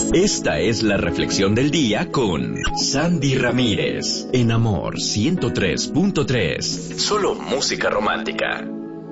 Esta es la reflexión del día con Sandy Ramírez en Amor 103.3. Solo música romántica.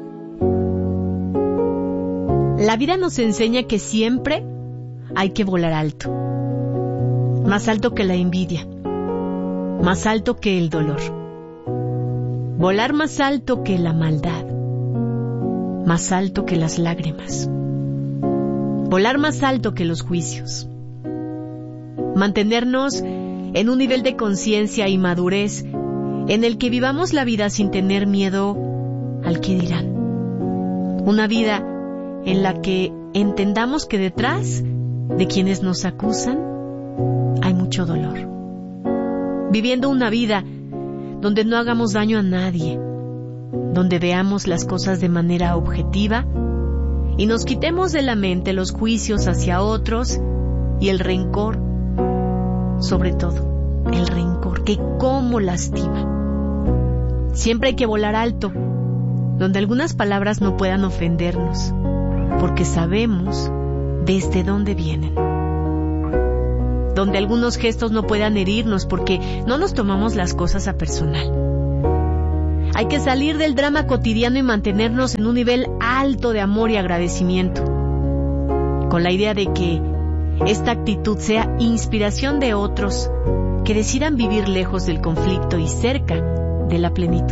La vida nos enseña que siempre hay que volar alto. Más alto que la envidia. Más alto que el dolor. Volar más alto que la maldad. Más alto que las lágrimas. Volar más alto que los juicios. Mantenernos en un nivel de conciencia y madurez en el que vivamos la vida sin tener miedo al que dirán. Una vida en la que entendamos que detrás de quienes nos acusan hay mucho dolor. Viviendo una vida donde no hagamos daño a nadie, donde veamos las cosas de manera objetiva y nos quitemos de la mente los juicios hacia otros y el rencor, sobre todo el rencor, que cómo lastima. Siempre hay que volar alto, donde algunas palabras no puedan ofendernos, porque sabemos desde dónde vienen. Donde algunos gestos no puedan herirnos, porque no nos tomamos las cosas a personal. Hay que salir del drama cotidiano y mantenernos en un nivel alto de amor y agradecimiento, con la idea de que esta actitud sea inspiración de otros que decidan vivir lejos del conflicto y cerca de la plenitud.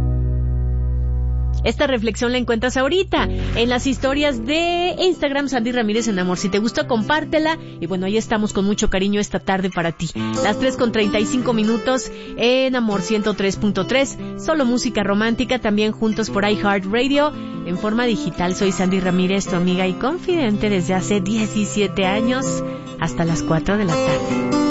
Esta reflexión la encuentras ahorita en las historias de Instagram Sandy Ramírez en Amor. Si te gustó, compártela. Y bueno, ahí estamos con mucho cariño esta tarde para ti. Las 3:35 en Amor 103.3. Solo música romántica, también juntos por iHeartRadio en forma digital. Soy Sandy Ramírez, tu amiga y confidente desde hace 17 años hasta las 4 de la tarde.